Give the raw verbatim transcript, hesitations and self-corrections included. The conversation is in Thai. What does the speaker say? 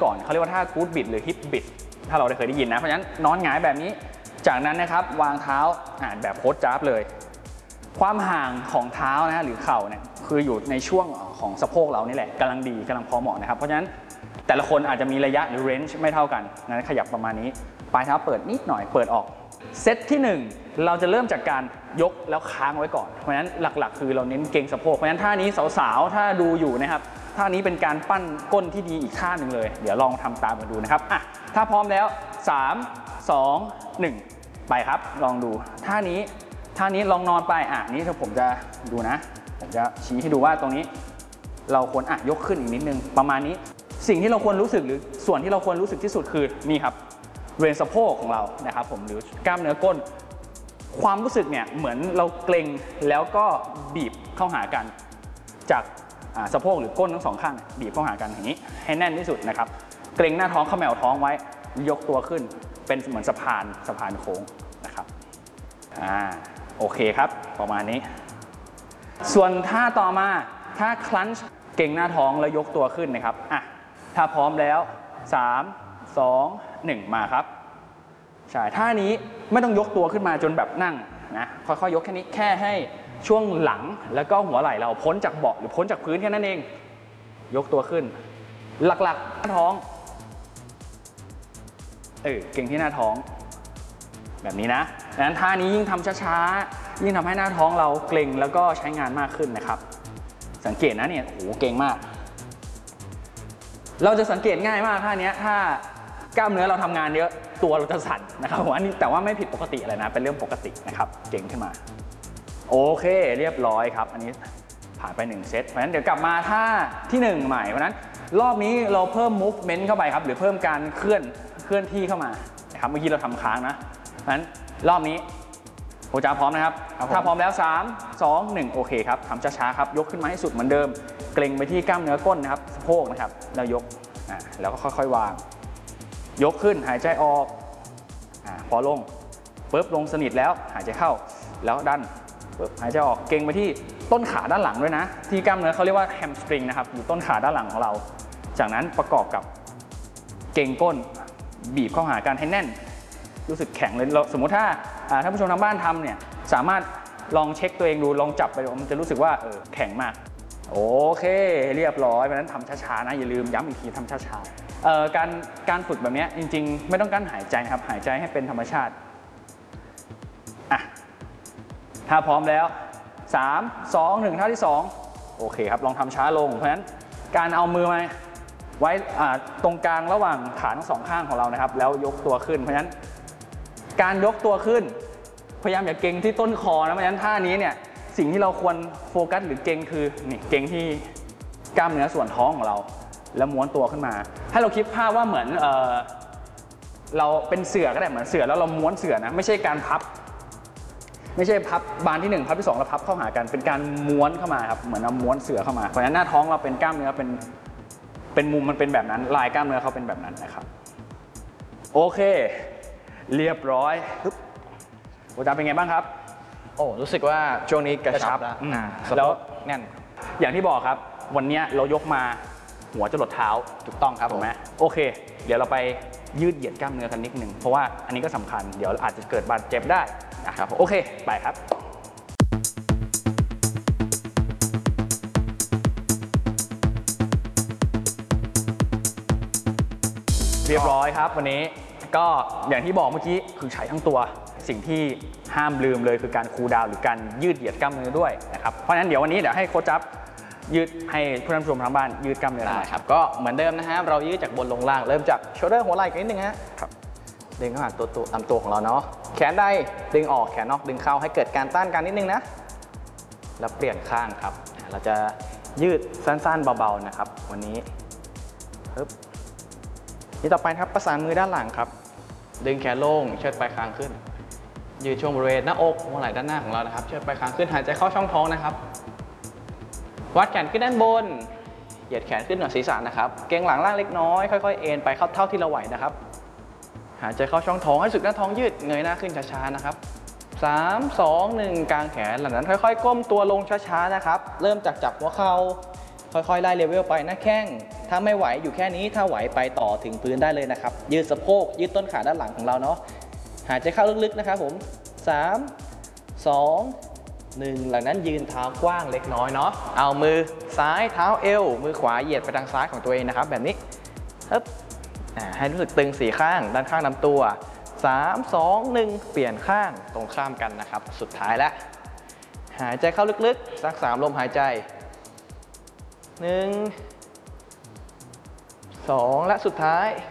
ก่อนเขาเรียกว่าท่ากู๊ดบิดหรือฮิปบิดถ้าเราได้เคยได้ยินนะเพราะฉะนั้นนอนหงายแบบนี้จากนั้นนะครับวางเท้าอ่านแบบโพสจ๊าบเลยความห่างของเท้านะหรือเข่าเนี่ยคืออยู่ในช่วงของสะโพกเรานี่แหละกำลังดีกำลังพอเหมาะนะครับเพราะฉะนั้นแต่ละคนอาจจะมีระยะหรือเรนจ์ไม่เท่ากันนั้นขยับประมาณนี้ปลายเท้าเปิดนิดหน่อยเปิดออกเซตที่หนึ่งเราจะเริ่มจากการยกแล้วค้างไว้ก่อนเพราะฉะนั้นหลักๆคือเราเน้นเกร็งสะโพกเพราะฉะนั้นท่านี้สาวๆถ้าดูอยู่นะครับท่านี้เป็นการปั้นก้นที่ดีอีกท่าหนึ่งเลยเดี๋ยวลองทำตามกันดูนะครับอ่ะถ้าพร้อมแล้วสาม สอง หนึ่งไปครับลองดูท่านี้ท่านี้ลองนอนไปอ่ะนี้ถ้าผมจะดูนะผมจะชี้ให้ดูว่าตรงนี้เราควรอ่ะยกขึ้นอีกนิดนึงประมาณนี้สิ่งที่เราควรรู้สึกหรือส่วนที่เราควรรู้สึกที่สุดคือนี่ครับเรนสะโพกของเรานะครับผมหรือกล้ามเนื้อก้นความรู้สึกเนี่ยเหมือนเราเกร็งแล้วก็บีบเข้าหากันจากสะโพกหรือก้นทั้งสองข้างบีบเข้าหากันอย่างนี้ให้แน่นที่สุดนะครับเกร็งหน้าท้องเขม่าท้องไว้ยกตัวขึ้นเป็นเหมือนสะพานสะพานโค้งนะครับอ่าโอเคครับประมาณนี้ส่วนท่าต่อมาท่าคลันช์เกร็งหน้าท้องแล้วยกตัวขึ้นนะครับอ่ะถ้าพร้อมแล้วสาม สอง หนึ่งมาครับใช่ท่านี้ไม่ต้องยกตัวขึ้นมาจนแบบนั่งนะค่อยๆยกแค่นี้แค่ให้ช่วงหลังแล้วก็หัวไหล่เราพ้นจากเบาะหรือพ้นจากพื้นแค่นั้นเองยกตัวขึ้นหลักๆหน้าท้องเออเก่งที่หน้าท้องแบบนี้นะดังนั้นท่านี้ยิ่งทำช้าๆยิ่งทำให้หน้าท้องเราเกร็งแล้วก็ใช้งานมากขึ้นนะครับสังเกตนะเนี่ยโอ้โหเก่งมากเราจะสังเกตง่ายมากท่านี้ถ้ากล้ามเนื้อเราทำงานเยอะตัวเราจะสั่นนะครับผมอันนี้แต่ว่าไม่ผิดปกติอะไรนะเป็นเรื่องปกตินะครับเก่งขึ้นมาโอเคเรียบร้อยครับอันนี้ผ่านไปหนึ่งเซตเพราะฉะนั้นเดี๋ยวกลับมาท่าที่หนึ่งใหม่เพราะนั้นรอบนี้เราเพิ่ม movement เข้าไปครับหรือเพิ่มการเคลื่อนเคลื่อนที่เข้ามานะครับเมื่อกี้เราทำค้างนะเพราะฉะนั้นรอบนี้โอจ้าพร้อมนะครับถ้าพร้อมแล้วสาม สอง หนึ่งโอเคครับทำช้าๆครับยกขึ้นมาให้สุดเหมือนเดิมเกร็งไปที่กล้ามเนื้อก้นนะครับสะโพกนะครับแล้วยกอ่าแล้วก็ค่อยๆวางยกขึ้นหายใจออกอ่าพอลงปุ๊บลงสนิทแล้วหายใจเข้าแล้วดันปุ๊บหายใจออกเกร็งไปที่ต้นขาด้านหลังด้วยนะที่กล้ามเนื้อเขาเรียกว่าแฮมสตริงนะครับอยู่ต้นขาด้านหลังของเราจากนั้นประกอบกับเกร็งก้นบีบเข้าหากันให้แน่นรู้สึกแข็งเลยสมมุติถ้าท่านผู้ชมทางบ้านทำเนี่ยสามารถลองเช็คตัวเองดูลองจับไปมันจะรู้สึกว่าเออแข็งมากโอเคเรียบร้อยเพราะฉะนั้นทำช้าๆนะอย่าลืมย้ำอีกทีทำช้าๆเอ่อการการฝึกแบบนี้จริงๆไม่ต้องกั้นหายใจนะครับหายใจให้เป็นธรรมชาติอ่ะถ้าพร้อมแล้วสาม สอง หนึ่งท่าที่สองโอเคครับลองทำช้าลงเพราะฉะนั้นการเอามือมาไว้ตรงกลางระหว่างขาทั้งสองข้างของเรานะครับแล้วยกตัวขึ้นเพราะฉะนั้นการยกตัวขึ้นพยายามอย่าเกร็งที่ต้นคอนะเพราะฉะนั้นท่านี้เนี่ยสิ่งที่เราควรโฟกัสหรือเกร็งคือนี่เกร็งที่กล้ามเนื้อส่วนท้องของเราแล้วม้วนตัวขึ้นมาให้เราคิดภาพว่าเหมือนเออเราเป็นเสื่อก็ได้เหมือนเสื่อแล้วเราม้วนเสื่อนะไม่ใช่การพับไม่ใช่พับบานที่หนึ่งพับที่สองแล้วพับเข้าหากันเป็นการม้วนเข้ามาครับเหมือนเอาม้วนเสื่อเข้ามาเพราะฉะนั้นหน้าท้องเราเป็นกล้ามเนื้อเป็นเป็นมุมมันเป็นแบบนั้นลายกล้ามเนื้อเขาเป็นแบบนั้นนะครับโอเคเรียบร้อยโอ้จาเป็นไงบ้างครับโอ้รู้สึกว่าช่วงนี้กระชับแล้วแล้วแน่นอย่างที่บอกครับวันนี้เรายกมาหัวจรดเท้าถูกต้องครับถูกไหมโอเคเดี๋ยวเราไปยืดเหยียดกล้ามเนื้อกันนิดนึงเพราะว่าอันนี้ก็สำคัญเดี๋ยวอาจจะเกิดบาดเจ็บได้นะครับโอเคไปครับเรียบร้อยครับวันนี้ก็อย่างที่บอกเมื่อกี้คือใช้ทั้งตัวสิ่งที่ห้ามลืมเลยคือการคูลดาวน์หรือการยืดเหยียดกล้ามเนื้อด้วยนะครับเพราะฉะนั้นเดี๋ยววันนี้เดี๋ยวให้โค้ชจับยืดให้ผู้ชมทางบ้านยืดกล้ามเนื้อได้ครับก็เหมือนเดิมนะฮะเรายืดจากบนลงล่างเริ่มจากโชเดอร์หัวไหล่กันนิดนึงฮะครับดึงเข้าหาตัวตัวลำตัวของเราเนาะแขนใดดึงออกแขนนอกดึงเข้าให้เกิดการต้านกันนิดนึงนะแล้วเปลี่ยนข้างครับเราจะยืดสั้นๆเบาๆนะครับวันนี้ปึ๊บนี่ต่อไปครับประสานมือด้านหลังครับดึงแขนลงเชิดปลายคางขึ้นยืดช่วงบริเวณหน้าอกหัวไหล่ด้านหน้าของเรานะครับเชิดปลายคางขึ้นหายใจเข้าช่องท้องนะครับวัดแขนขึ้นด้านบนเหยียดแขนขึ้นเหนือศีรษะนะครับเกร็งหลังล่างเล็กน้อยค่อยๆเอ็นไปเท่าที่เราไหวนะครับหายใจเข้าช่องท้องให้สึกหน้าท้องยืดเงยหน้าขึ้นช้าๆนะครับสาม สอง หนึ่งกางแขนหลังนั้นค่อยๆก้มตัวลงช้าๆนะครับเริ่มจากจับหัวเข่าค่อยๆไล่เลเวลไปหน้าแข้งถ้าไม่ไหวอยู่แค่นี้ถ้าไหวไปต่อถึงพื้นได้เลยนะครับยืดสะโพกยืดต้นขาด้านหลังของเราเนาะหายใจเข้าลึกๆนะครับผมสามสองหนึ่งหลังนั้นยืนเท้ากว้างเล็กน้อยเนาะเอามือซ้ายเท้าเอวมือขวาเหยียดไปทางซ้ายของตัวเองนะครับแบบนี้ฮึบให้รู้สึกตึงสี่ข้างด้านข้างลำตัวสามสองหนึ่งเปลี่ยนข้างตรงข้ามกันนะครับสุดท้ายแล้วหายใจเข้าลึกๆสักสามลมหายใจหนึ่งสองและสุดท้าย